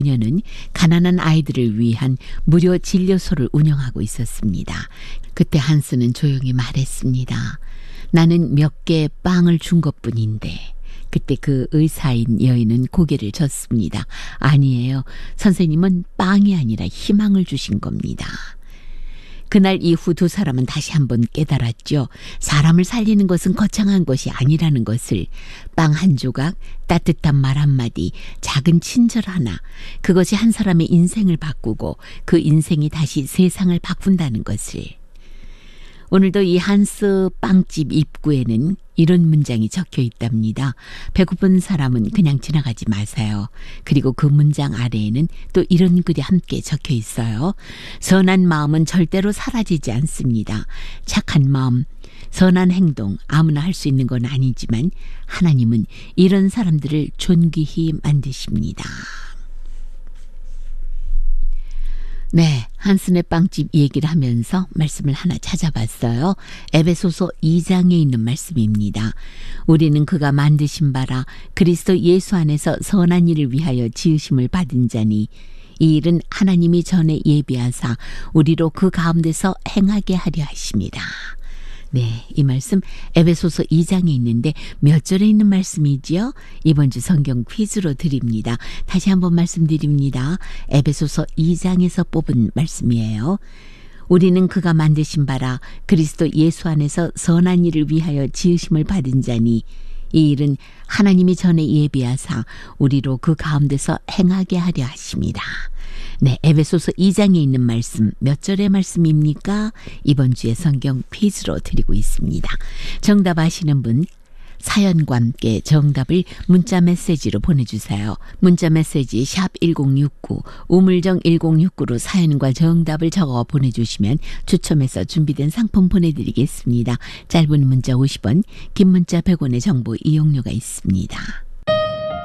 그녀는 가난한 아이들을 위한 무료 진료소를 운영하고 있었습니다. 그때 한스는 조용히 말했습니다. 나는 몇 개의 빵을 준 것뿐인데. 그때 그 의사인 여인은 고개를 젓습니다. 아니에요. 선생님은 빵이 아니라 희망을 주신 겁니다. 그날 이후 두 사람은 다시 한번 깨달았죠. 사람을 살리는 것은 거창한 것이 아니라는 것을. 빵 한 조각, 따뜻한 말 한마디, 작은 친절 하나. 그것이 한 사람의 인생을 바꾸고 그 인생이 다시 세상을 바꾼다는 것을. 오늘도 이 한스 빵집 입구에는 이런 문장이 적혀 있답니다. 배고픈 사람은 그냥 지나가지 마세요. 그리고 그 문장 아래에는 또 이런 글이 함께 적혀 있어요. 선한 마음은 절대로 사라지지 않습니다. 착한 마음, 선한 행동 아무나 할 수 있는 건 아니지만 하나님은 이런 사람들을 존귀히 만드십니다. 네, 한슨의 빵집 얘기를 하면서 말씀을 하나 찾아봤어요. 에베소서 2장에 있는 말씀입니다. 우리는 그가 만드신 바라 그리스도 예수 안에서 선한 일을 위하여 지으심을 받은 자니 이 일은 하나님이 전에 예비하사 우리로 그 가운데서 행하게 하려 하십니다. 네, 이 말씀 에베소서 2장에 있는데 몇 절에 있는 말씀이지요? 이번 주 성경 퀴즈로 드립니다. 다시 한번 말씀드립니다. 에베소서 2장에서 뽑은 말씀이에요. 우리는 그가 만드신 바라 그리스도 예수 안에서 선한 일을 위하여 지으심을 받은 자니 이 일은 하나님이 전에 예비하사 우리로 그 가운데서 행하게 하려 하십니다. 네, 에베소서 2장에 있는 말씀 몇 절의 말씀입니까? 이번 주에 성경 퀴즈로 드리고 있습니다. 정답 아시는 분 사연과 함께 정답을 문자 메시지로 보내주세요. 문자 메시지 샵 1069 우물정 1069로 사연과 정답을 적어 보내주시면 추첨해서 준비된 상품 보내드리겠습니다. 짧은 문자 50원, 긴 문자 100원의 정보 이용료가 있습니다.